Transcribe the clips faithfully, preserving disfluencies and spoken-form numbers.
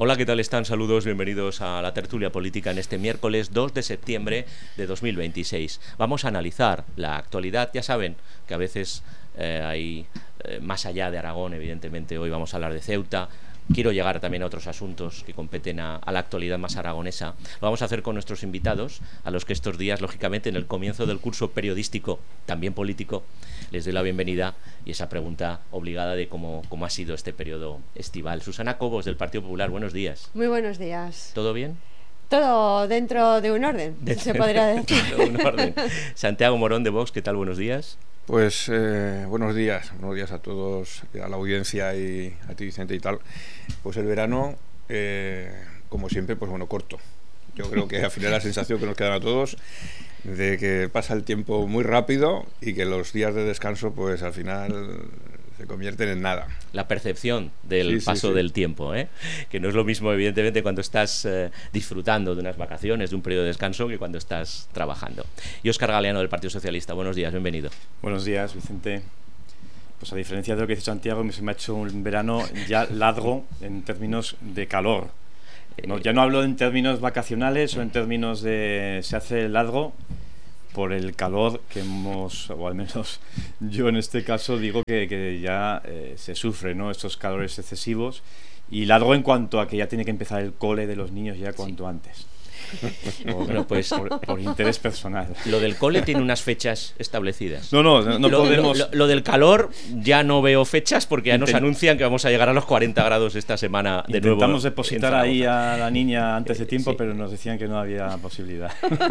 Hola, ¿qué tal están? Saludos, bienvenidos a la tertulia política en este miércoles dos de septiembre de dos mil veintiséis. Vamos a analizar la actualidad. Ya saben que a veces eh, hay, eh, más allá de Aragón, evidentemente, hoy vamos a hablar de Ceuta. Quiero llegar también a otros asuntos que competen a, a la actualidad más aragonesa. Lo vamos a hacer con nuestros invitados, a los que estos días, lógicamente, en el comienzo del curso periodístico, también político, les doy la bienvenida y esa pregunta obligada de cómo, cómo ha sido este periodo estival. Susana Cobos, del Partido Popular, buenos días. Muy buenos días. ¿Todo bien? Todo dentro de un orden, de se podría decir. Dentro de un orden. Santiago Morón, de Vox, ¿qué tal? Buenos días. Pues eh, buenos días, buenos días a todos, a la audiencia y a ti, Vicente, y tal. Pues el verano, eh, como siempre, pues bueno, corto. Yo creo que al final la sensación que nos queda a todos de que pasa el tiempo muy rápido y que los días de descanso, pues al final se convierten en nada. La percepción del sí, paso sí, sí. del tiempo, ¿eh? Que no es lo mismo, evidentemente, cuando estás eh, disfrutando de unas vacaciones, de un periodo de descanso, que cuando estás trabajando. Y Óscar Galeano, del Partido Socialista, buenos días, bienvenido. Buenos días, Vicente. Pues a diferencia de lo que dice Santiago, se me ha hecho un verano ya largo en términos de calor. No, ya no hablo en términos vacacionales o en términos de se hace largo por el calor que hemos, o al menos yo en este caso digo que, que ya eh, se sufre, ¿no? Estos calores excesivos, y largo en cuanto a que ya tiene que empezar el cole de los niños ya cuanto sí. antes. Por, bueno, pues, por, por interés personal. Lo del cole tiene unas fechas establecidas. No, no, no, no lo, podemos. Lo, lo, lo del calor ya no veo fechas porque ya nos Intent... anuncian que vamos a llegar a los cuarenta grados esta semana de nuevo. Intentamos depositar ahí a la niña antes de tiempo, eh, sí. pero nos decían que no había posibilidad.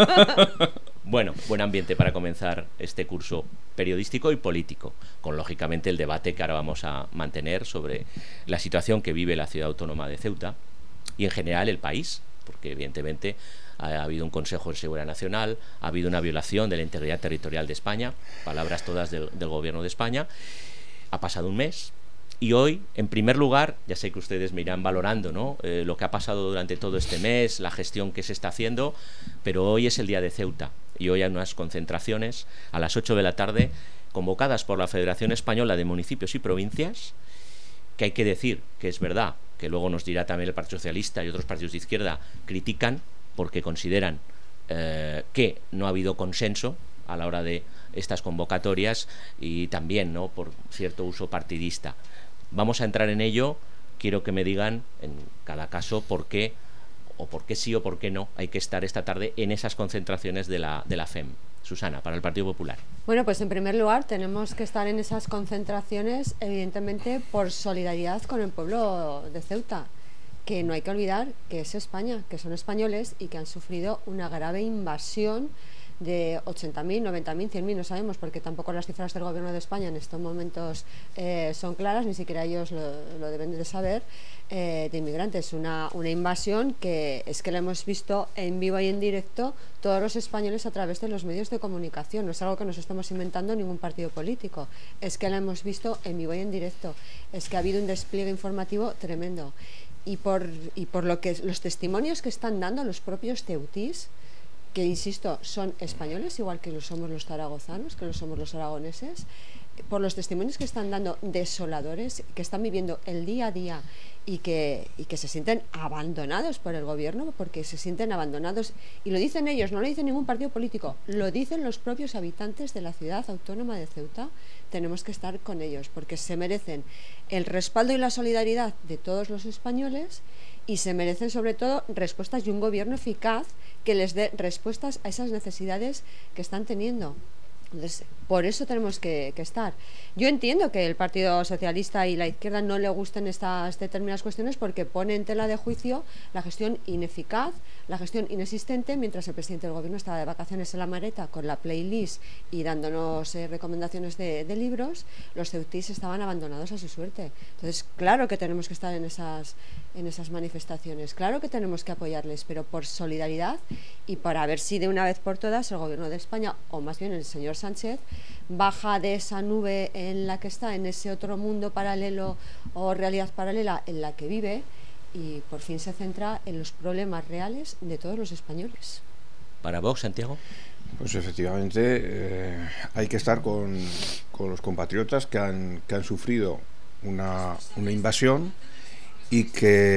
Bueno, buen ambiente para comenzar este curso periodístico y político, con lógicamente el debate que ahora vamos a mantener sobre la situación que vive la ciudad autónoma de Ceuta y en general el país, porque evidentemente ha habido un Consejo de Seguridad Nacional, ha habido una violación de la integridad territorial de España, palabras todas del, del gobierno de España. Ha pasado un mes y hoy, en primer lugar, ya sé que ustedes me irán valorando, ¿no? Eh, lo que ha pasado durante todo este mes, la gestión que se está haciendo, pero hoy es el día de Ceuta y hoy hay unas concentraciones a las ocho de la tarde convocadas por la Federación Española de Municipios y Provincias, que hay que decir que es verdad, que luego nos dirá también el Partido Socialista y otros partidos de izquierda, critican porque consideran eh, que no ha habido consenso a la hora de estas convocatorias y también, ¿no?, por cierto uso partidista. Vamos a entrar en ello. Quiero que me digan en cada caso por qué, o por qué sí o por qué no hay que estar esta tarde en esas concentraciones de la, de la F E M. Susana, para el Partido Popular. Bueno, pues en primer lugar tenemos que estar en esas concentraciones, evidentemente, por solidaridad con el pueblo de Ceuta, que no hay que olvidar que es España, que son españoles y que han sufrido una grave invasión de ochenta mil, noventa mil, cien mil, no sabemos, porque tampoco las cifras del gobierno de España en estos momentos eh, son claras, ni siquiera ellos lo, lo deben de saber, eh, de inmigrantes. Una, una invasión que es que la hemos visto en vivo y en directo todos los españoles a través de los medios de comunicación. No es algo que nos estamos inventando ningún partido político, es que la hemos visto en vivo y en directo, es que ha habido un despliegue informativo tremendo. Y por, y por lo que los testimonios que están dando los propios ceutís, que insisto, son españoles igual que lo somos los zaragozanos, que lo somos los aragoneses, por los testimonios que están dando desoladores, que están viviendo el día a día y que, y que se sienten abandonados por el gobierno, porque se sienten abandonados, y lo dicen ellos, no lo dice ningún partido político, lo dicen los propios habitantes de la ciudad autónoma de Ceuta. Tenemos que estar con ellos porque se merecen el respaldo y la solidaridad de todos los españoles, y se merecen sobre todo respuestas y un gobierno eficaz que les dé respuestas a esas necesidades que están teniendo. Entonces, por eso tenemos que, que estar. Yo entiendo que el Partido Socialista y la izquierda no le gusten estas determinadas cuestiones porque pone en tela de juicio la gestión ineficaz, la gestión inexistente, mientras el presidente del gobierno estaba de vacaciones en la Mareta con la playlist y dándonos eh, recomendaciones de, de libros. Los ceutís estaban abandonados a su suerte. Entonces, claro que tenemos que estar en esas, en esas manifestaciones, claro que tenemos que apoyarles, pero por solidaridad y para ver si de una vez por todas el gobierno de España, o más bien el señor Sánchez, baja de esa nube en la que está, en ese otro mundo paralelo o realidad paralela en la que vive, y por fin se centra en los problemas reales de todos los españoles. ¿Para Vox, Santiago? Pues efectivamente eh, hay que estar con, con los compatriotas que han, que han sufrido una, una invasión y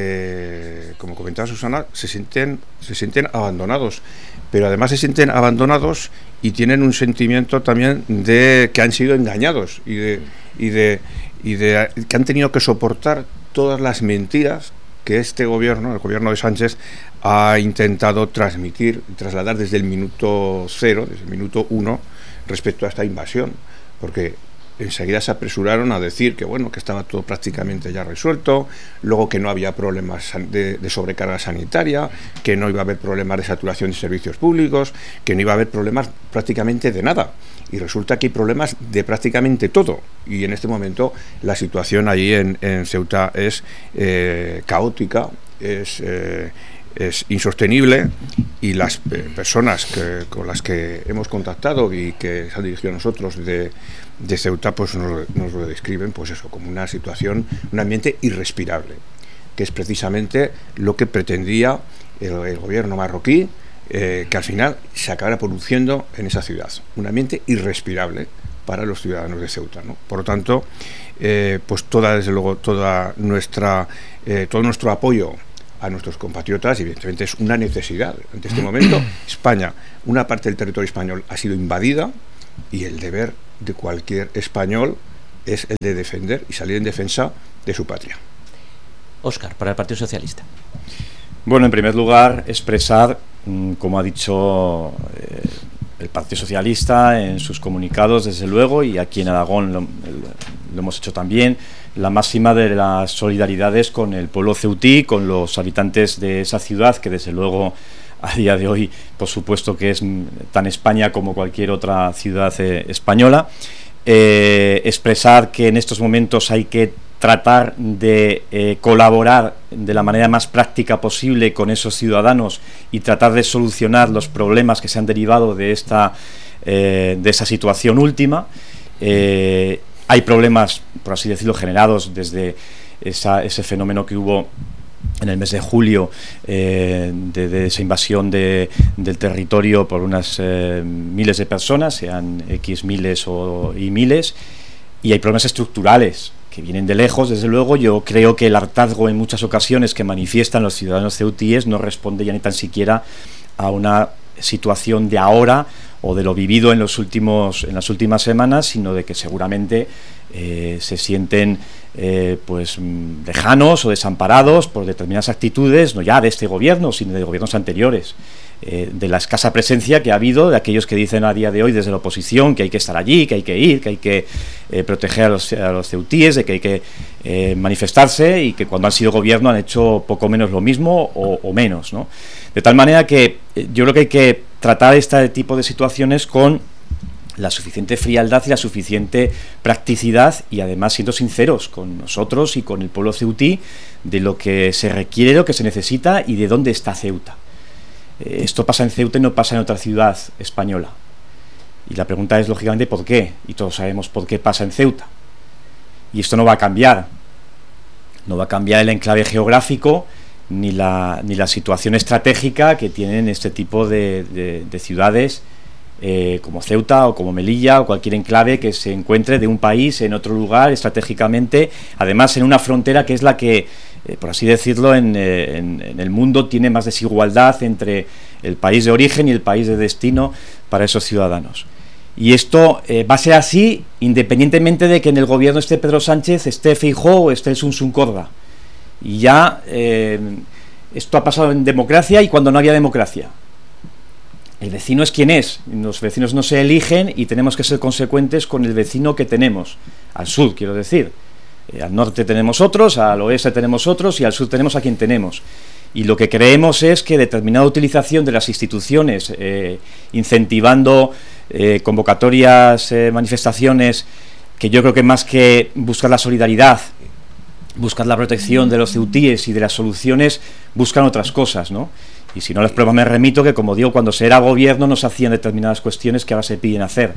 que, como comentaba Susana, se sienten, se sienten abandonados, pero además se sienten abandonados y tienen un sentimiento también de que han sido engañados y de, y de, y de que han tenido que soportar todas las mentiras que este gobierno, el gobierno de Sánchez, ha intentado transmitir, trasladar desde el minuto cero, desde el minuto uno, respecto a esta invasión, porque enseguida se apresuraron a decir que bueno, que estaba todo prácticamente ya resuelto, luego que no había problemas de, de sobrecarga sanitaria, que no iba a haber problemas de saturación de servicios públicos, que no iba a haber problemas prácticamente de nada. Y resulta que hay problemas de prácticamente todo. Y en este momento la situación allí en, en Ceuta es eh, caótica, es... Eh, es insostenible, y las eh, personas que, con las que hemos contactado y que se han dirigido a nosotros de, de Ceuta, pues nos, nos lo describen pues eso, como una situación, un ambiente irrespirable, que es precisamente lo que pretendía el, el gobierno marroquí, eh, que al final se acabara produciendo en esa ciudad, un ambiente irrespirable para los ciudadanos de Ceuta, ¿no? Por lo tanto, eh, pues toda, desde luego, toda nuestra, eh, todo nuestro apoyo a nuestros compatriotas, evidentemente es una necesidad. Ante este momento, España, una parte del territorio español ha sido invadida, y el deber de cualquier español es el de defender y salir en defensa de su patria. Óscar, para el Partido Socialista. Bueno, en primer lugar, expresar, como ha dicho eh, el Partido Socialista en sus comunicados, desde luego, y aquí en Aragón lo, lo hemos hecho también, la máxima de las solidaridades con el pueblo ceutí, con los habitantes de esa ciudad, que desde luego a día de hoy, por supuesto que es tan España como cualquier otra ciudad eh, española. Eh, expresar que en estos momentos hay que tratar de eh, colaborar de la manera más práctica posible con esos ciudadanos y tratar de solucionar los problemas que se han derivado de esta eh, de esa situación última. Eh, hay problemas, por así decirlo, generados desde esa, ese fenómeno que hubo en el mes de julio, eh, de, de esa invasión de, del territorio por unas eh, miles de personas, sean X miles o y miles, y hay problemas estructurales que vienen de lejos. Desde luego, yo creo que el hartazgo en muchas ocasiones que manifiestan los ciudadanos ceutíes no responde ya ni tan siquiera a una situación de ahora o de lo vivido en los últimos en las últimas semanas, sino de que seguramente eh, se sienten eh, pues lejanos o desamparados por determinadas actitudes, no ya de este gobierno, sino de gobiernos anteriores, eh, de la escasa presencia que ha habido de aquellos que dicen a día de hoy desde la oposición que hay que estar allí, que hay que ir, que hay que eh, proteger a los, a los ceutíes, de que hay que eh, manifestarse, y que cuando han sido gobierno han hecho poco menos lo mismo o, o menos, ¿no? De tal manera que eh, yo creo que hay que tratar este tipo de situaciones con la suficiente frialdad y la suficiente practicidad, y además siendo sinceros con nosotros y con el pueblo ceutí de lo que se requiere, lo que se necesita y de dónde está Ceuta. Eh, esto pasa en Ceuta y no pasa en otra ciudad española, y la pregunta es lógicamente ¿por qué? Y todos sabemos por qué pasa en Ceuta, y esto no va a cambiar, no va a cambiar el enclave geográfico ni la, ni la situación estratégica que tienen este tipo de, de, de ciudades eh, como Ceuta o como Melilla o cualquier enclave que se encuentre de un país en otro lugar estratégicamente, además en una frontera que es la que, eh, por así decirlo, en, eh, en, en el mundo tiene más desigualdad entre el país de origen y el país de destino para esos ciudadanos. Y esto eh, va a ser así independientemente de que en el gobierno esté Pedro Sánchez, esté Feijóo o esté el Sunsun Corda. Y ya eh, esto ha pasado en democracia y cuando no había democracia. El vecino es quien es, los vecinos no se eligen y tenemos que ser consecuentes con el vecino que tenemos, al sur quiero decir. Eh, al norte tenemos otros, al oeste tenemos otros y al sur tenemos a quien tenemos. Y lo que creemos es que determinada utilización de las instituciones, eh, incentivando eh, convocatorias, eh, manifestaciones, que yo creo que más que buscar la solidaridad, buscar la protección de los ceutíes y de las soluciones, buscan otras cosas, ¿no? Y si no les pruebo me remito que, como digo, cuando se era gobierno no se hacían determinadas cuestiones que ahora se piden hacer.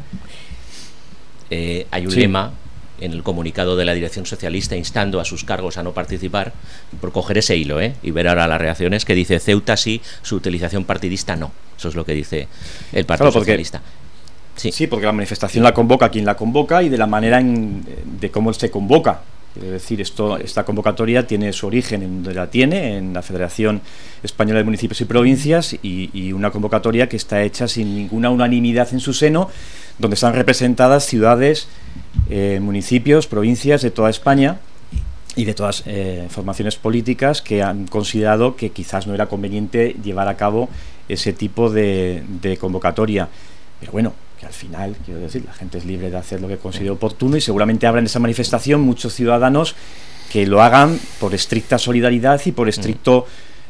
Eh, hay un sí. lema en el comunicado de la dirección socialista instando a sus cargos a no participar, por coger ese hilo ¿eh? y ver ahora las reacciones, que dice Ceuta sí, su utilización partidista no. Eso es lo que dice el Partido claro, porque, Socialista. Sí. sí, porque la manifestación la convoca quien la convoca y de la manera en, de cómo se convoca. Quiero decir, esto, esta convocatoria tiene su origen en donde la tiene, en la Federación Española de Municipios y Provincias, y, y una convocatoria que está hecha sin ninguna unanimidad en su seno, donde están representadas ciudades, eh, municipios, provincias de toda España y de todas eh, formaciones políticas que han considerado que quizás no era conveniente llevar a cabo ese tipo de, de convocatoria. Pero bueno, que al final, quiero decir, la gente es libre de hacer lo que considere oportuno, y seguramente habrá en esa manifestación muchos ciudadanos que lo hagan por estricta solidaridad y por estricto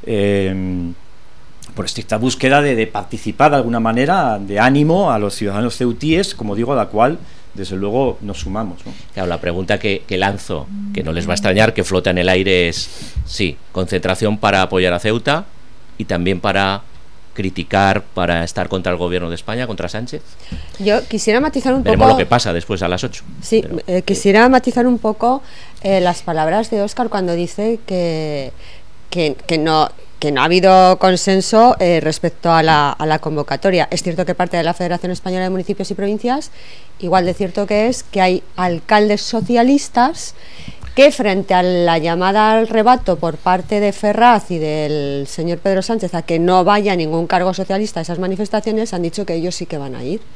eh, por estricta búsqueda de, de participar de alguna manera, de ánimo a los ciudadanos ceutíes, como digo, a la cual desde luego nos sumamos, ¿no? Claro, la pregunta que, que lanzo, que no les va a extrañar, que flota en el aire, es sí, concentración para apoyar a Ceuta y también para criticar, para estar contra el gobierno de España, contra Sánchez. Yo quisiera matizar un Veremos poco... lo que pasa después a las ocho. Sí, pero... eh, quisiera matizar un poco eh, las palabras de Óscar cuando dice que, que, que no... que no ha habido consenso eh, respecto a la, a la convocatoria. Es cierto que parte de la Federación Española de Municipios y Provincias, igual de cierto que es que hay alcaldes socialistas que, frente a la llamada al rebato por parte de Ferraz y del señor Pedro Sánchez a que no vaya ningún cargo socialista a esas manifestaciones, han dicho que ellos sí que van a ir.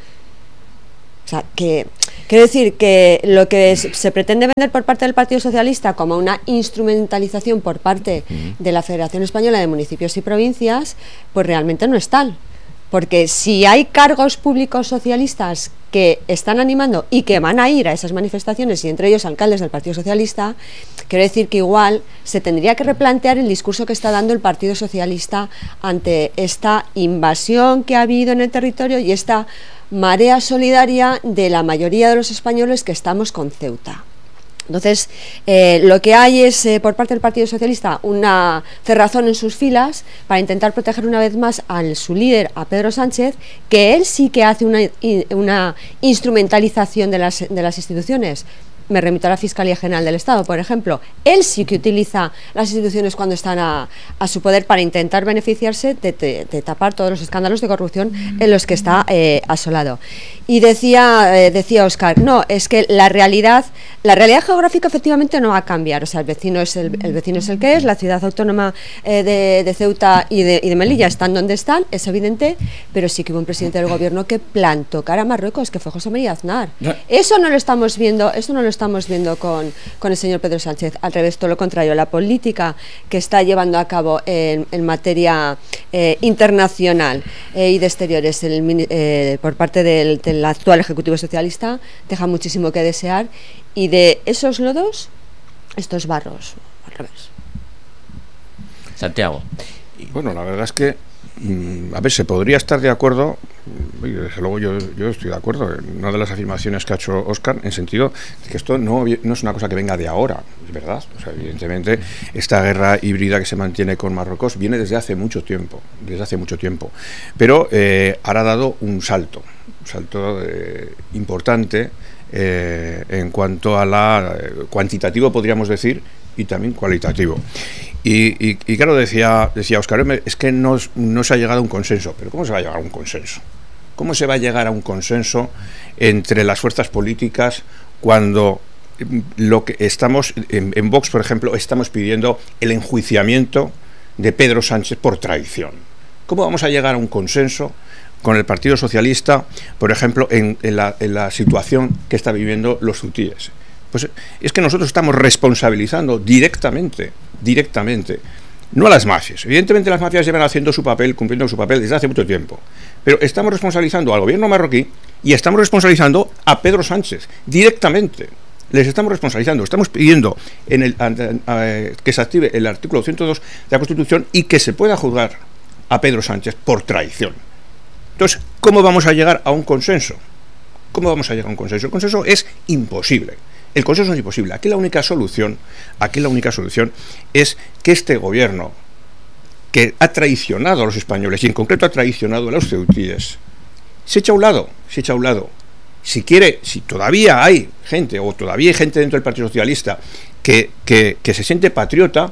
O sea, que quiero decir que lo que se pretende vender por parte del Partido Socialista como una instrumentalización por parte de la Federación Española de Municipios y Provincias, pues realmente no es tal. Porque si hay cargos públicos socialistas que están animando y que van a ir a esas manifestaciones, y entre ellos alcaldes del Partido Socialista, quiero decir que igual se tendría que replantear el discurso que está dando el Partido Socialista ante esta invasión que ha habido en el territorio y esta marea solidaria de la mayoría de los españoles que estamos con Ceuta. Entonces, eh, lo que hay es, eh, por parte del Partido Socialista, una cerrazón en sus filas para intentar proteger una vez más a su líder, a Pedro Sánchez, que él sí que hace una, una instrumentalización de las, de las instituciones. Me remito a la Fiscalía General del Estado, por ejemplo. Él sí que utiliza las instituciones cuando están a, a su poder para intentar beneficiarse de, de, de tapar todos los escándalos de corrupción en los que está eh, asolado. Y decía, eh, decía Óscar, no, es que la realidad, la realidad geográfica efectivamente no va a cambiar. O sea, el vecino es el, el vecino es el que es, la ciudad autónoma eh, de, de Ceuta y de, y de Melilla están donde están, es evidente, pero sí que hubo un presidente del gobierno que plantó cara a Marruecos, que fue José María Aznar. Eso no lo estamos viendo, eso no lo estamos viendo con, con el señor Pedro Sánchez. Al revés, todo lo contrario, la política que está llevando a cabo en, en materia eh, internacional eh, y de exteriores el, eh, por parte del, del actual Ejecutivo Socialista deja muchísimo que desear, y de esos lodos, estos barros, al revés. Santiago. Bueno, la verdad es que, a ver, se podría estar de acuerdo, y desde luego yo, yo estoy de acuerdo en una de las afirmaciones que ha hecho Óscar, en sentido de que esto no, no es una cosa que venga de ahora, es verdad. O sea, evidentemente esta guerra híbrida que se mantiene con Marruecos viene desde hace mucho tiempo, desde hace mucho tiempo, pero eh, ahora ha dado un salto, un salto eh, importante eh, en cuanto a la eh, cuantitativo, podríamos decir, y también cualitativo. Y, y, y claro, decía, decía Óscar, es que no, no se ha llegado a un consenso. Pero ¿cómo se va a llegar a un consenso? ¿Cómo se va a llegar a un consenso entre las fuerzas políticas cuando lo que estamos, en, en Vox, por ejemplo, estamos pidiendo el enjuiciamiento de Pedro Sánchez por traición? ¿Cómo vamos a llegar a un consenso con el Partido Socialista, por ejemplo, en, en, la, en la situación que están viviendo los hutíes? Pues es que nosotros estamos responsabilizando directamente, directamente, no a las mafias. Evidentemente las mafias llevan haciendo su papel, cumpliendo su papel desde hace mucho tiempo, pero estamos responsabilizando al gobierno marroquí y estamos responsabilizando a Pedro Sánchez, directamente. Les estamos responsabilizando, estamos pidiendo en el, a, a, que se active el artículo ciento dos de la Constitución y que se pueda juzgar a Pedro Sánchez por traición. Entonces, ¿cómo vamos a llegar a un consenso? ¿Cómo vamos a llegar a un consenso? El consenso es imposible. El consenso es imposible. Aquí la única solución, aquí la única solución es que este gobierno, que ha traicionado a los españoles y en concreto ha traicionado a los ceutíes, se echa a un lado, se echa a un lado. Si quiere, si todavía hay gente, o todavía hay gente dentro del Partido Socialista que, que, que se siente patriota,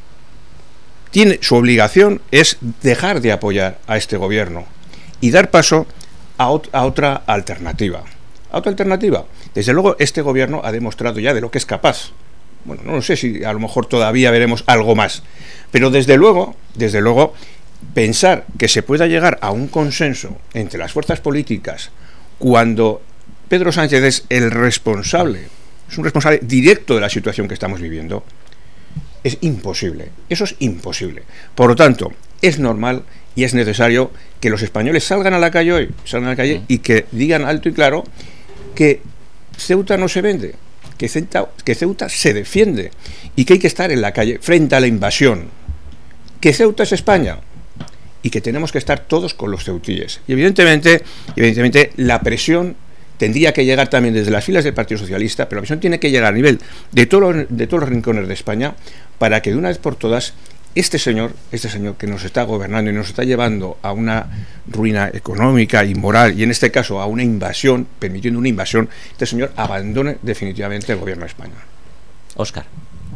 tiene, su obligación es dejar de apoyar a este gobierno y dar paso a, ot- a otra alternativa. ¿A otra alternativa? Desde luego, este gobierno ha demostrado ya de lo que es capaz. bueno, no sé si a lo mejor todavía veremos algo más, pero desde luego, desde luego, pensar que se pueda llegar a un consenso entre las fuerzas políticas cuando Pedro Sánchez es el responsable, es un responsable directo de la situación que estamos viviendo, es imposible, eso es imposible. Por lo tanto, es normal y es necesario que los españoles salgan a la calle hoy, salgan a la calle y que digan alto y claro que Ceuta no se vende, que Ceuta, que Ceuta se defiende y que hay que estar en la calle frente a la invasión, que Ceuta es España y que tenemos que estar todos con los ceutíes. Y evidentemente, evidentemente la presión tendría que llegar también desde las filas del Partido Socialista, pero la presión tiene que llegar a nivel de, todo lo, de todos los rincones de España para que de una vez por todas este señor, este señor que nos está gobernando y nos está llevando a una ruina económica y moral, y en este caso a una invasión, permitiendo una invasión, este señor abandone definitivamente el gobierno de España. Óscar.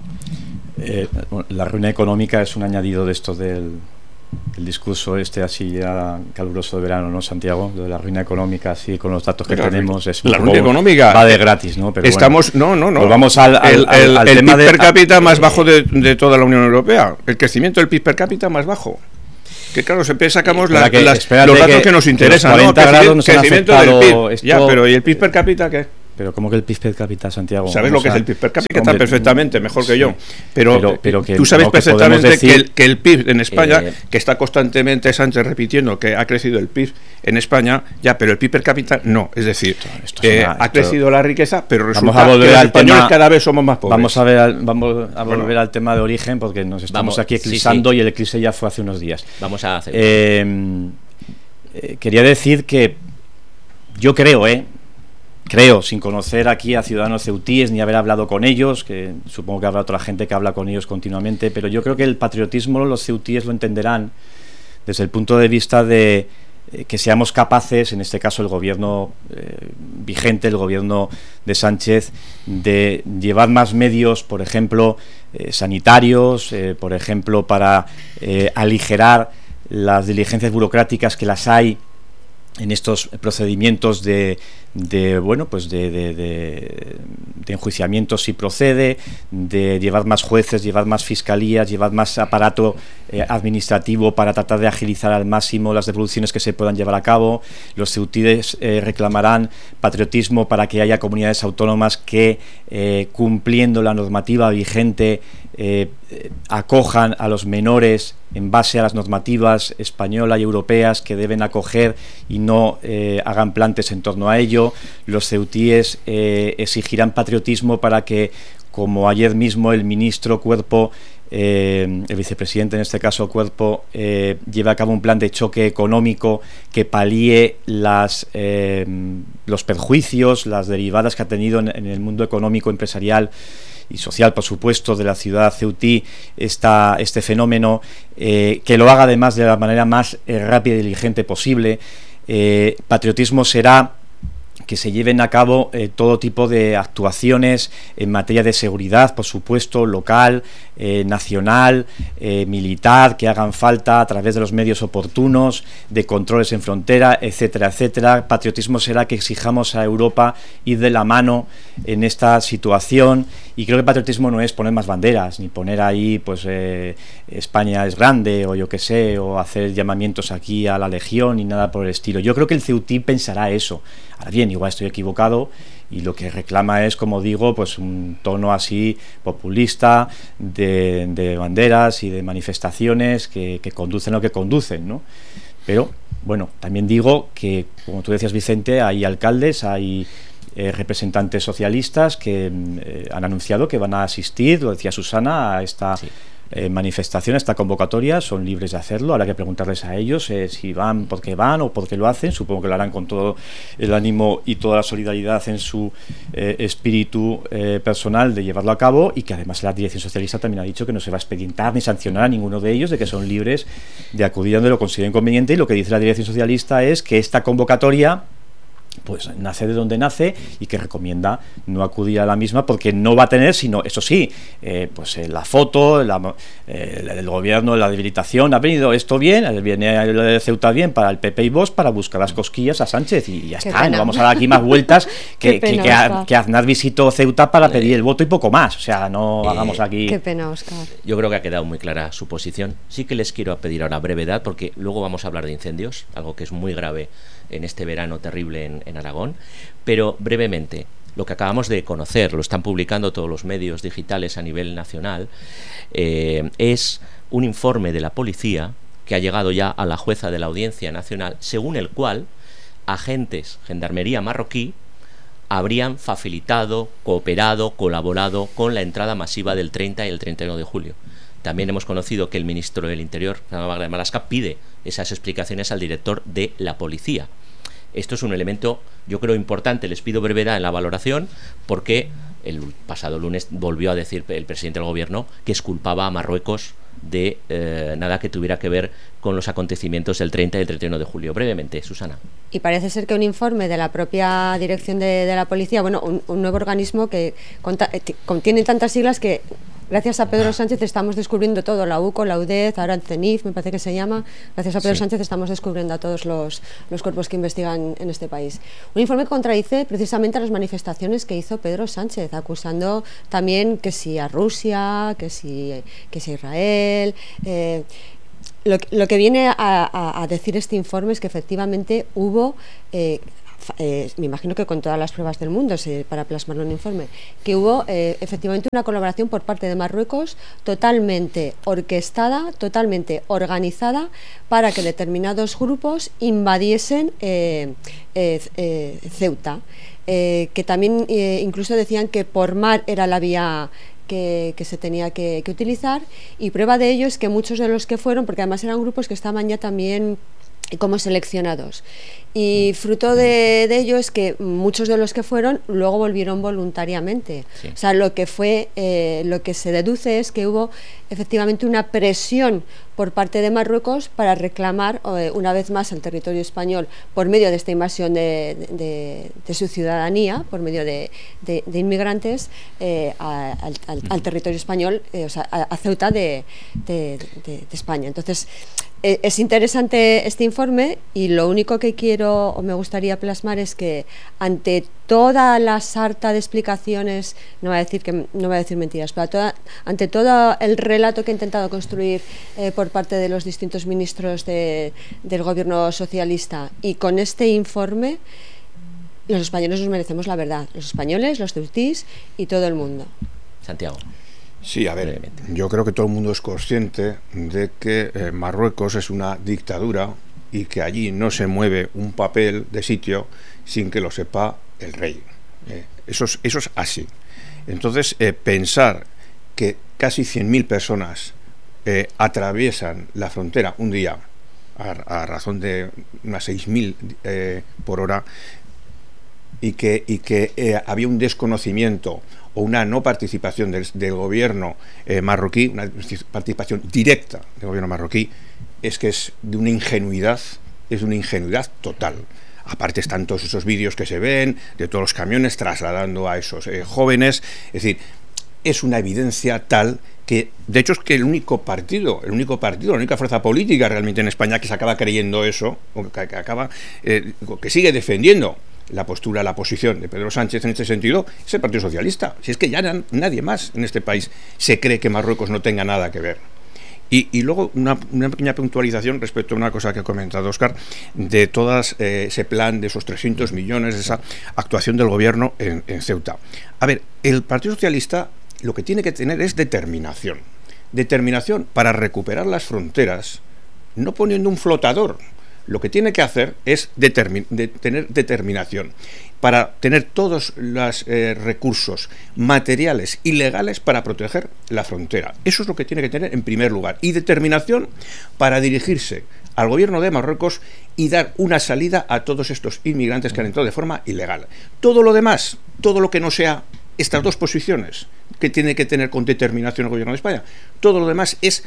Eh, la ruina económica es un añadido de esto del, del discurso este así ya caluroso de verano, ¿no, Santiago? Lo de la ruina económica, así con los datos que Pero tenemos. Es la un ruina poco, económica va de gratis, ¿no? Pero estamos, bueno, no, no, no. Pues vamos al, al, el, al, al el, tema el P I B de, per cápita a, más bajo de, de toda la Unión Europea. El crecimiento del P I B per cápita más bajo. Que claro, siempre sacamos la, que, las, los datos que, que nos interesan, que ¿no? Crecimiento, crecimiento del P I B. Esto... Ya, pero ¿y el P I B per cápita qué? Pero ¿cómo que el P I B per cápita, Santiago? ¿Sabes lo que a... es el P I B per cápita? Está perfectamente, mejor que sí. yo. Pero, pero, pero que, tú sabes no, perfectamente que, decir... que, el, que el P I B en España, eh... que está constantemente Sánchez repitiendo que ha crecido el P I B en España, ya, pero el P I B per cápita no. Es decir, esto, esto eh, una, ha esto... crecido la riqueza, pero resulta vamos a volver que los españoles tema... cada vez somos más pobres. Vamos a, ver al, vamos a volver bueno. al tema de origen, porque nos estamos vamos, aquí eclipsando sí, sí. y el eclipse ya fue hace unos días. Vamos a hacer. Eh, eh, quería decir que yo creo, ¿eh? Creo, sin conocer aquí a ciudadanos ceutíes ni haber hablado con ellos, que supongo que habrá otra gente que habla con ellos continuamente, pero yo creo que el patriotismo los ceutíes lo entenderán desde el punto de vista de eh, que seamos capaces, en este caso el gobierno eh, vigente, el gobierno de Sánchez, de llevar más medios, por ejemplo, eh, sanitarios, eh, por ejemplo, para eh, aligerar las diligencias burocráticas que las hay en estos procedimientos de, de bueno pues de, de, de, de enjuiciamiento si procede, de llevar más jueces, llevar más fiscalías, llevar más aparato eh, administrativo para tratar de agilizar al máximo las devoluciones que se puedan llevar a cabo. Los ceutíes eh, reclamarán patriotismo para que haya comunidades autónomas que eh, cumpliendo la normativa vigente eh, acojan a los menores en base a las normativas española y europeas que deben acoger y no eh, hagan plantes en torno a ello. Los ceutíes eh, exigirán patriotismo para que, como ayer mismo el ministro Cuerpo, eh, el vicepresidente en este caso Cuerpo, eh, lleve a cabo un plan de choque económico que palíe las, eh, los perjuicios, las derivadas que ha tenido en, en el mundo económico, empresarial y social, por supuesto, de la ciudad ceutí esta, este fenómeno, eh, que lo haga además de la manera más eh, rápida y diligente posible. Eh, patriotismo será que se lleven a cabo eh, todo tipo de actuaciones en materia de seguridad, por supuesto, local, eh, nacional, eh, militar, que hagan falta a través de los medios oportunos, de controles en frontera, etcétera, etcétera. Patriotismo será que exijamos a Europa ir de la mano en esta situación, y creo que patriotismo no es poner más banderas, ni poner ahí, pues, eh, España es grande, o yo qué sé, o hacer llamamientos aquí a la Legión, ni nada por el estilo. Yo creo que el ceutí pensará eso. Ahora bien, igual estoy equivocado, y lo que reclama es, como digo, pues un tono así populista de, de banderas y de manifestaciones que, que conducen lo que conducen, ¿no? Pero, bueno, también digo que, como tú decías, Vicente, hay alcaldes, hay eh, representantes socialistas que eh, han anunciado que van a asistir, lo decía Susana, a esta... Sí. Eh, manifestación, esta convocatoria, son libres de hacerlo. Habrá que preguntarles a ellos eh, si van, por qué van o por qué lo hacen. Supongo que lo harán con todo el ánimo y toda la solidaridad en su eh, espíritu eh, personal de llevarlo a cabo, y que además la dirección socialista también ha dicho que no se va a expedientar ni sancionar a ninguno de ellos, de que son libres de acudir donde lo consideren conveniente. Y lo que dice la dirección socialista es que esta convocatoria pues nace de donde nace y que recomienda no acudir a la misma porque no va a tener, sino, eso sí, eh, pues eh, la foto, la, eh, el gobierno, la debilitación, ha venido esto bien, viene el Ceuta bien para el P P y Vox para buscar las cosquillas a Sánchez y ya Qué está, pena. no vamos a dar aquí más vueltas que, pena, que, que, a, que Aznar visitó Ceuta para pedir el voto y poco más, o sea, no Eh, hagamos aquí... Qué pena, Óscar. Yo creo que ha quedado muy clara su posición. Sí que les quiero pedir ahora brevedad, porque luego vamos a hablar de incendios, algo que es muy grave en este verano terrible en, en Aragón, pero brevemente, lo que acabamos de conocer, lo están publicando todos los medios digitales a nivel nacional, eh, es un informe de la policía que ha llegado ya a la jueza de la Audiencia Nacional, según el cual agentes, gendarmería marroquí, habrían facilitado, cooperado, colaborado con la entrada masiva del treinta y el treinta y uno de julio. También hemos conocido que el ministro del Interior, Fernando Magda Marlaska, pide esas explicaciones al director de la policía. Esto es un elemento, yo creo, importante. Les pido brevedad en la valoración porque el pasado lunes volvió a decir el presidente del gobierno que exculpaba a Marruecos de eh, nada que tuviera que ver con los acontecimientos del treinta y el treinta y uno de julio. Brevemente, Susana. Y parece ser que un informe de la propia dirección de, de la policía, bueno, un, un nuevo organismo que conta, eh, contiene tantas siglas que gracias a Pedro Sánchez estamos descubriendo todo, la U C O, la U D E Z, ahora el CENIF, me parece que se llama, gracias a Pedro sí. Sánchez estamos descubriendo a todos los, los cuerpos que investigan en este país. Un informe que contradice precisamente a las manifestaciones que hizo Pedro Sánchez, acusando también que si a Rusia, que si, que si a Israel... Eh, Lo, lo que viene a, a, a decir este informe es que efectivamente hubo, eh, eh, me imagino que con todas las pruebas del mundo se, para plasmarlo en un informe, que hubo eh, efectivamente una colaboración por parte de Marruecos totalmente orquestada, totalmente organizada para que determinados grupos invadiesen eh, eh, eh, Ceuta, eh, que también eh, incluso decían que por mar era la vía Que, que se tenía que, que utilizar, y prueba de ello es que muchos de los que fueron, porque además eran grupos que estaban ya también como seleccionados, y fruto de, de ello es que muchos de los que fueron luego volvieron voluntariamente. Sí. O sea, lo que fue, eh, lo que se deduce es que hubo efectivamente una presión por parte de Marruecos para reclamar eh, una vez más al territorio español por medio de esta invasión de, de, de su ciudadanía, por medio de, de, de inmigrantes eh, a, al, al, al territorio español, eh, o sea, a, a Ceuta de, de, de, de España. Entonces, eh, es interesante este informe, y lo único que quiero o me gustaría plasmar es que ante toda la sarta de explicaciones, no voy a decir que no voy a decir mentiras, pero toda, ante todo el relato que he intentado construir eh, por parte de los distintos ministros de, del gobierno socialista, y con este informe los españoles nos merecemos la verdad, los españoles, los ceutís y todo el mundo. Santiago. Sí, a ver, yo creo que todo el mundo es consciente de que eh, Marruecos es una dictadura y que allí no se mueve un papel de sitio sin que lo sepa el rey. Eh, eso, es, eso es así. Entonces, eh, pensar que casi cien mil personas eh, atraviesan la frontera un día a, a razón de unas seis mil eh, por hora, y que, y que eh, había un desconocimiento o una no participación del, del gobierno eh, marroquí, una participación directa del gobierno marroquí, es que es de una ingenuidad, es de una ingenuidad total. Aparte están todos esos vídeos que se ven de todos los camiones trasladando a esos eh, jóvenes, es decir, es una evidencia tal que, de hecho, es que el único partido, el único partido, la única fuerza política realmente en España que se acaba creyendo eso, o que, que acaba, eh, que sigue defendiendo la postura, la posición de Pedro Sánchez en este sentido, es el Partido Socialista. Si es que ya nadie más en este país se cree que Marruecos no tenga nada que ver. Y, y luego una, una pequeña puntualización respecto a una cosa que ha comentado Óscar, de todo eh, ese plan de esos trescientos millones, de esa actuación del gobierno en, en Ceuta. A ver, el Partido Socialista lo que tiene que tener es determinación. Determinación para recuperar las fronteras, no poniendo un flotador. Lo que tiene que hacer es determin, de tener determinación para tener todos los eh, recursos materiales y legales para proteger la frontera. Eso es lo que tiene que tener en primer lugar. Y determinación para dirigirse al gobierno de Marruecos y dar una salida a todos estos inmigrantes que han entrado de forma ilegal. Todo lo demás, todo lo que no sea estas dos posiciones que tiene que tener con determinación el gobierno de España, todo lo demás es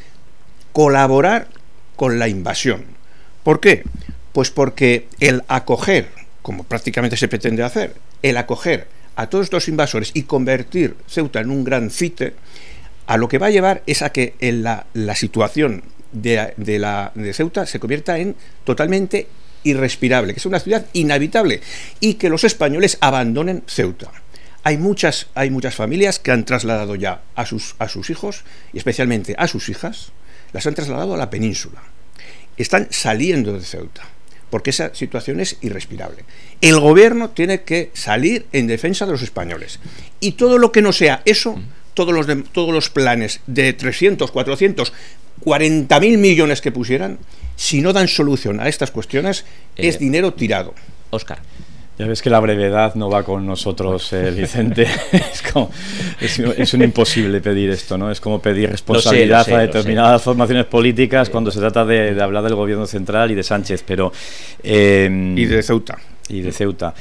colaborar con la invasión. ¿Por qué? Pues porque el acoger como prácticamente se pretende hacer, el acoger a todos estos invasores y convertir Ceuta en un gran cite, a lo que va a llevar es a que en la, la situación de, de, la, de Ceuta se convierta en totalmente irrespirable, que es una ciudad inhabitable y que los españoles abandonen Ceuta. Hay muchas, hay muchas familias que han trasladado ya a sus, a sus hijos, y especialmente a sus hijas, las han trasladado a la península. Están saliendo de Ceuta, porque esa situación es irrespirable. El gobierno tiene que salir en defensa de los españoles. Y todo lo que no sea eso, todos los, de, todos los planes de trescientos, cuatrocientos, cuarenta mil millones que pusieran, si no dan solución a estas cuestiones, eh, es dinero tirado. Óscar. Ya ves que la brevedad no va con nosotros, eh, Vicente. es, como, es, es un imposible pedir esto, ¿no? Es como pedir responsabilidad lo sé, lo sé, a determinadas formaciones políticas cuando se trata de, de hablar del gobierno central y de Sánchez, pero... Eh, y de Ceuta. Y de Ceuta.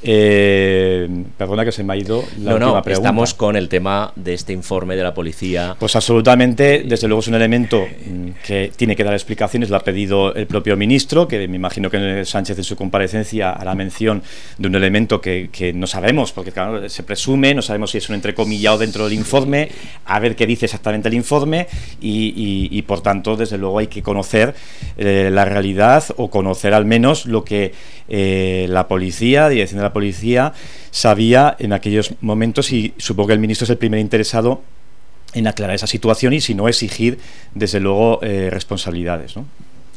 Eh, perdona que se me ha ido la no, última no, pregunta. Estamos con el tema de este informe de la policía. Pues absolutamente, desde luego es un elemento que tiene que dar explicaciones, lo ha pedido el propio ministro, que me imagino que Sánchez en su comparecencia hará mención de un elemento que, que no sabemos, porque claro, se presume, no sabemos si es un entrecomillado dentro del informe, a ver qué dice exactamente el informe y, y, y por tanto, desde luego hay que conocer eh, la realidad o conocer al menos lo que eh, la policía, dirección de la policía sabía en aquellos momentos, y supongo que el ministro es el primer interesado en aclarar esa situación y si no exigir desde luego eh, responsabilidades, ¿no?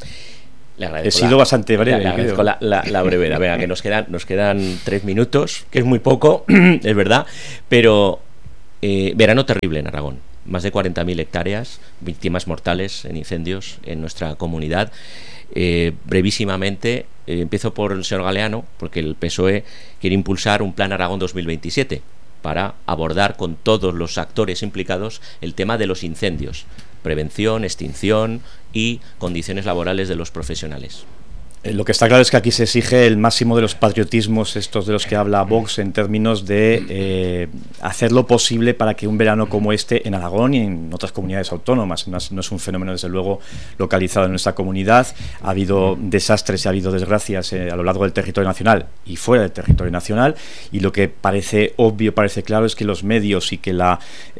Le He sido la, bastante breve. Le agradezco la, la, la brevedad. Venga, que nos quedan, nos quedan tres minutos, que es muy poco, es verdad, pero eh, verano terrible en Aragón. Más de cuarenta mil hectáreas, víctimas mortales en incendios en nuestra comunidad. Eh, brevísimamente, eh, empiezo por el señor Galeano, porque el P S O E quiere impulsar un plan Aragón dos mil veintisiete para abordar con todos los actores implicados el tema de los incendios, prevención, extinción y condiciones laborales de los profesionales. Lo que está claro es que aquí se exige el máximo de los patriotismos, estos de los que habla Vox, en términos de eh, hacer lo posible para que un verano como este en Aragón y en otras comunidades autónomas, no es, no es un fenómeno desde luego localizado en nuestra comunidad, ha habido desastres y ha habido desgracias eh, a lo largo del territorio nacional y fuera del territorio nacional, y lo que parece obvio, parece claro es que los medios y que, la,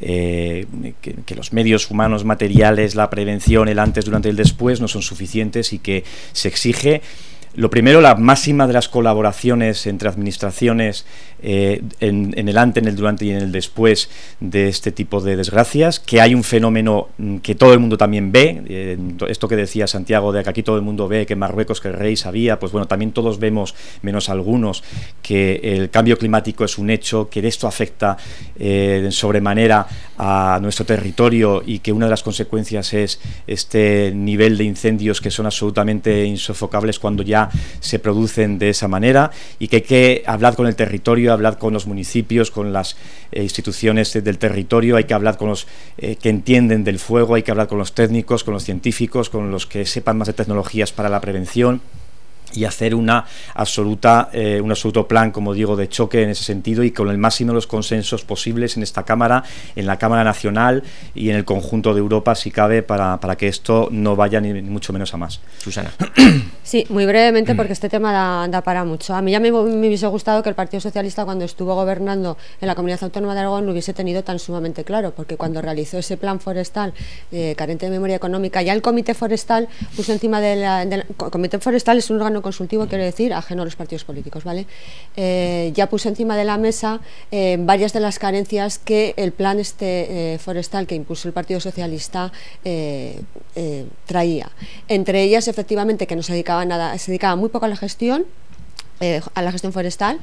eh, que, que los medios humanos, materiales, la prevención, el antes, durante y el después no son suficientes y que se exige lo primero, la máxima de las colaboraciones entre administraciones eh, en, en el antes, en el durante y en el después de este tipo de desgracias, que hay un fenómeno que todo el mundo también ve, eh, esto que decía Santiago, de que aquí todo el mundo ve, que Marruecos, que el rey sabía, pues bueno, también todos vemos, menos algunos, que el cambio climático es un hecho, que esto afecta eh, de sobremanera a nuestro territorio y que una de las consecuencias es este nivel de incendios que son absolutamente insofocables cuando ya se producen de esa manera, y que hay que hablar con el territorio, hablar con los municipios, con las eh, instituciones del territorio, hay que hablar con los eh, que entienden del fuego, hay que hablar con los técnicos, con los científicos, con los que sepan más de tecnologías para la prevención, y hacer una absoluta, eh, un absoluto plan, como digo, de choque en ese sentido, y con el máximo de los consensos posibles en esta Cámara, en la Cámara Nacional y en el conjunto de Europa, si cabe, para, para que esto no vaya ni mucho menos a más. Susana. Sí, muy brevemente, porque este tema da, da para mucho. A mí ya me, me hubiese gustado que el Partido Socialista, cuando estuvo gobernando en la Comunidad Autónoma de Aragón, lo hubiese tenido tan sumamente claro, porque cuando realizó ese plan forestal eh, carente de memoria económica, ya el Comité Forestal puso encima del de Comité Forestal, es un órgano consultivo, quiero decir, ajeno a los partidos políticos, ¿vale? Eh, ya puso encima de la mesa eh, varias de las carencias que el plan este eh, forestal que impulsó el Partido Socialista eh, eh, traía. Entre ellas, efectivamente, que no se dedicaba a nada, se dedicaba muy poco a la gestión, eh, a la gestión forestal,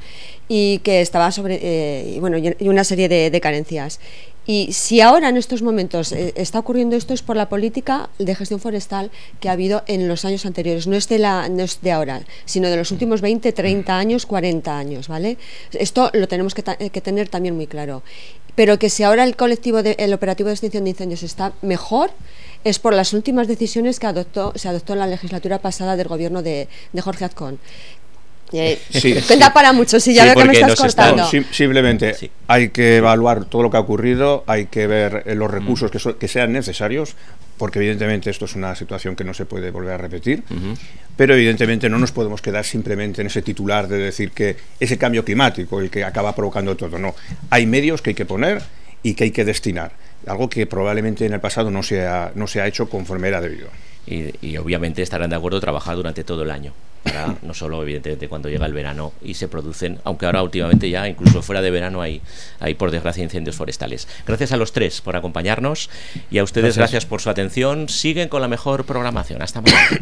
y que estaba sobre, eh, y bueno, y una serie de, de carencias. Y si ahora en estos momentos eh, está ocurriendo esto, es por la política de gestión forestal que ha habido en los años anteriores, no es de, la, no es de ahora, sino de los últimos veinte, treinta años, cuarenta años, ¿vale? Esto lo tenemos que, que tener también muy claro. Pero que si ahora el colectivo, de, el operativo de extinción de incendios está mejor, es por las últimas decisiones que adoptó, se adoptó en la legislatura pasada del gobierno de, de Jorge Azcón. Eh, Sí, cuenta sí. para mucho, si ya Sí, veo que me porque estás nos están- cortando. No, sim- simplemente Sí. hay que evaluar todo lo que ha ocurrido, hay que ver eh, los recursos que, so- que sean necesarios, porque evidentemente esto es una situación que no se puede volver a repetir, Ujú. pero evidentemente no nos podemos quedar simplemente en ese titular de decir que ese cambio climático el que acaba provocando todo. No, hay medios que hay que poner y que hay que destinar, algo que probablemente en el pasado no se ha, no se ha hecho conforme era debido. Y, y obviamente estarán de acuerdo trabajar durante todo el año, para no solo evidentemente cuando llega el verano y se producen, aunque ahora últimamente ya incluso fuera de verano hay, hay por desgracia incendios forestales. Gracias a los tres por acompañarnos y a ustedes gracias, Gracias. por su atención. Siguen con la mejor programación. Hasta mañana.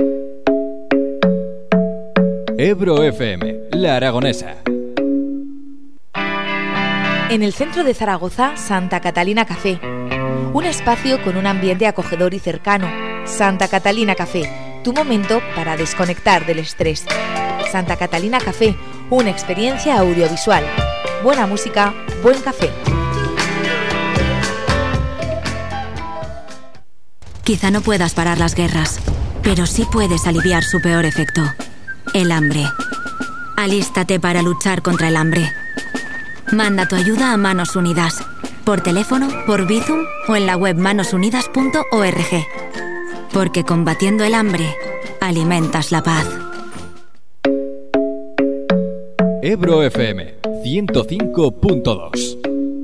Ebro F M, La Aragonesa. En el centro de Zaragoza, Santa Catalina Café. Un espacio con un ambiente acogedor y cercano. Santa Catalina Café, tu momento para desconectar del estrés. Santa Catalina Café, una experiencia audiovisual. Buena música, buen café. Quizá no puedas parar las guerras, pero sí puedes aliviar su peor efecto, el hambre. Alístate para luchar contra el hambre. Manda tu ayuda a Manos Unidas, por teléfono, por Bizum o en la web manos unidas punto org. Porque combatiendo el hambre, alimentas la paz. Ebro F M, ciento cinco punto dos.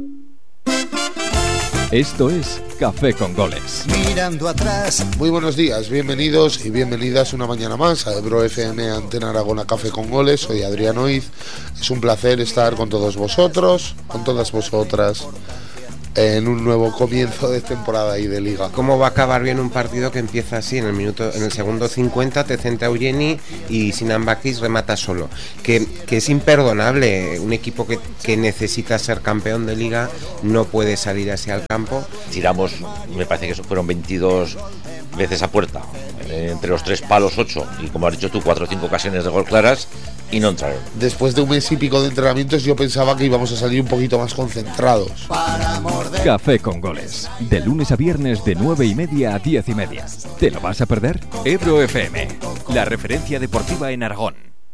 Esto es Café con Goles. Mirando atrás. Muy buenos días, bienvenidos y bienvenidas una mañana más a Ebro F M, Antena Aragona, Café con Goles. Soy Adrián Oiz. Es un placer estar con todos vosotros, con todas vosotras, en un nuevo comienzo de temporada y de liga. ¿Cómo va a acabar bien un partido que empieza así? En el minuto, en el segundo cincuenta te centra Eugeni y Sinan Bakis remata solo. Que, que es imperdonable. Un equipo que, que necesita ser campeón de liga no puede salir así al campo. Tiramos, me parece que eso fueron veintidós veces a puerta, eh, entre los tres palos ocho, y como has dicho tú, cuatro o cinco ocasiones de gol claras y no entraron. Después de un mes y pico de entrenamientos yo pensaba que íbamos a salir un poquito más concentrados. Café con Goles, de lunes a viernes de nueve y media a diez y media. ¿Te lo vas a perder? Ebro F M, la referencia deportiva en Aragón.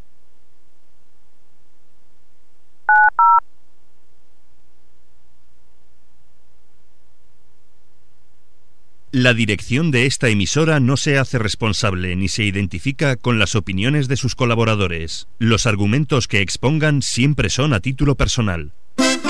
La dirección de esta emisora no se hace responsable ni se identifica con las opiniones de sus colaboradores. Los argumentos que expongan siempre son a título personal.